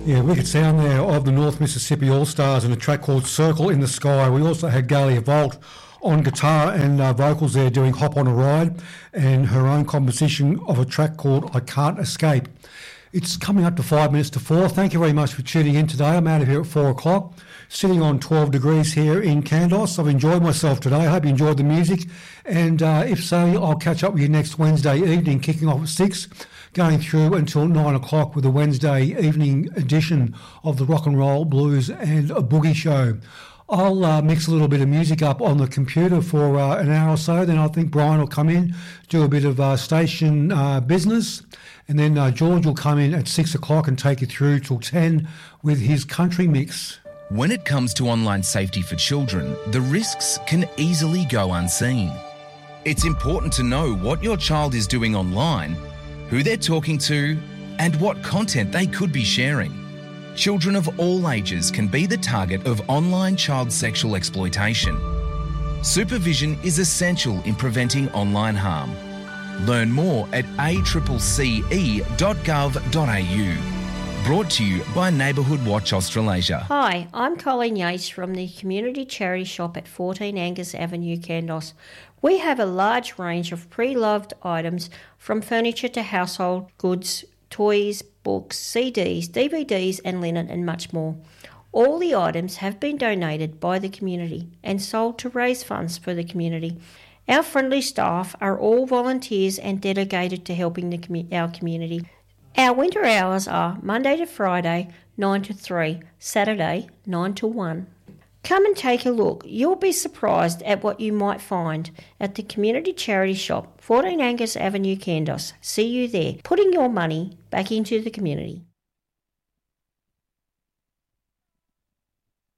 Yeah, wicked sound there of the North Mississippi All-Stars and a track called Circle in the Sky. We also had Galia Volt on guitar and vocals there doing Hop on a Ride, and her own composition of a track called I Can't Escape. It's coming up to 5 minutes to 4. Thank you very much for tuning in today. I'm out of here at 4 o'clock, sitting on 12 degrees here in Kandos. I've enjoyed myself today. I hope you enjoyed the music, and if so, I'll catch up with you next Wednesday evening, kicking off at 6, going through until 9 o'clock with a Wednesday evening edition of the Rock and Roll, Blues and a Boogie Show. I'll mix a little bit of music up on the computer for an hour or so. Then I think Brian will come in, do a bit of station business. And then George will come in at 6 o'clock and take you through till 10 with his country mix. When it comes to online safety for children, the risks can easily go unseen. It's important to know what your child is doing online, who they're talking to, and what content they could be sharing. Children of all ages can be the target of online child sexual exploitation. Supervision is essential in preventing online harm. Learn more at accce.gov.au. Brought to you by Neighbourhood Watch Australasia. Hi, I'm Colleen Yates from the Community Charity Shop at 14 Angus Avenue, Kandos. We have a large range of pre-loved items from furniture to household goods, toys, books, CDs, DVDs and linen and much more. All the items have been donated by the community and sold to raise funds for the community. Our friendly staff are all volunteers and dedicated to helping our community. Our winter hours are Monday to Friday, 9 to 3, Saturday, 9 to 1. Come and take a look. You'll be surprised at what you might find at the Community Charity Shop, 14 Angus Avenue, Kandos. See you there, putting your money back into the community.